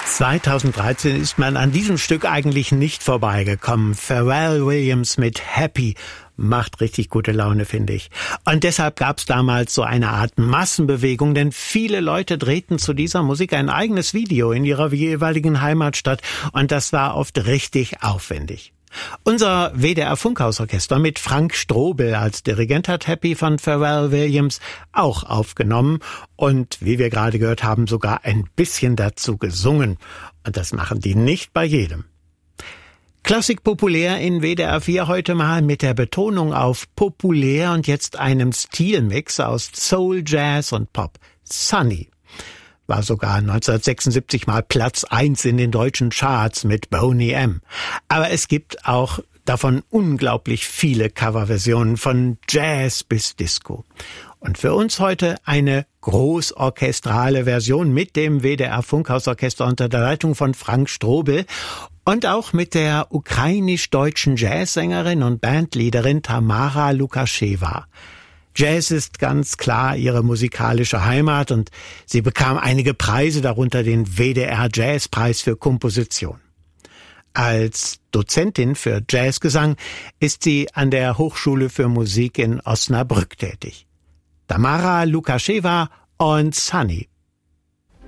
2013 ist man an diesem Stück eigentlich nicht vorbeigekommen. Pharrell Williams mit Happy macht richtig gute Laune, finde ich. Und deshalb gab es damals so eine Art Massenbewegung, denn viele Leute drehten zu dieser Musik ein eigenes Video in ihrer jeweiligen Heimatstadt und das war oft richtig aufwendig. Unser WDR Funkhausorchester mit Frank Strobel als Dirigent hat Happy von Pharrell Williams auch aufgenommen und, wie wir gerade gehört haben, sogar ein bisschen dazu gesungen. Und das machen die nicht bei jedem. Klassik populär in WDR 4 heute mal mit der Betonung auf populär und jetzt einem Stilmix aus Soul, Jazz und Pop. Sunny war sogar 1976 mal Platz 1 in den deutschen Charts mit Boney M. Aber es gibt auch davon unglaublich viele Coverversionen von Jazz bis Disco. Und für uns heute eine großorchestrale Version mit dem WDR Funkhausorchester unter der Leitung von Frank Strobel und auch mit der ukrainisch-deutschen Jazzsängerin und Bandleaderin Tamara Lukascheva. Jazz ist ganz klar ihre musikalische Heimat und sie bekam einige Preise, darunter den WDR Jazzpreis für Komposition. Als Dozentin für Jazzgesang ist sie an der Hochschule für Musik in Osnabrück tätig. Tamara Lukascheva und Sunny.